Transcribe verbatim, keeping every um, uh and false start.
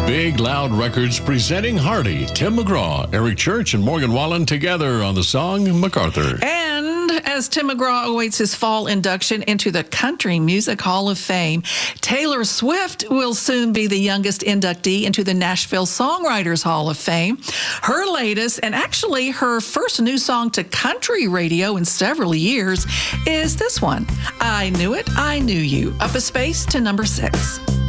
Big Loud Records presenting Hardy, Tim McGraw, Eric Church, and Morgan Wallen together on the song MacArthur. And as Tim McGraw awaits his fall induction into the Country Music Hall of Fame, Taylor Swift will soon be the youngest inductee into the Nashville Songwriters Hall of Fame. Her latest, and actually her first new song to country radio in several years, is this one, I Knew It, I Knew You, up a space to number six.